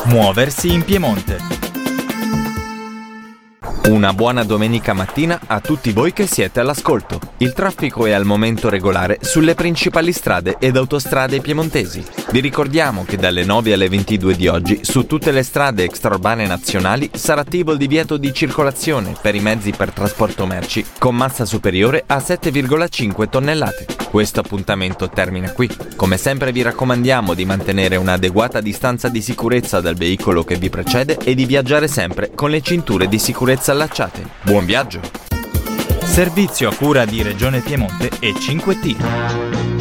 Muoversi in Piemonte. Una buona domenica mattina a tutti voi che siete all'ascolto. Il traffico è al momento regolare sulle principali strade ed autostrade piemontesi. Vi ricordiamo che dalle 9 alle 22 di oggi su tutte le strade extraurbane nazionali sarà attivo il divieto di circolazione per i mezzi per trasporto merci con massa superiore a 7,5 tonnellate. Questo appuntamento termina qui. Come sempre vi raccomandiamo di mantenere un'adeguata distanza di sicurezza dal veicolo che vi precede e di viaggiare sempre con le cinture di sicurezza allacciate. Buon viaggio! Servizio a cura di Regione Piemonte e 5T.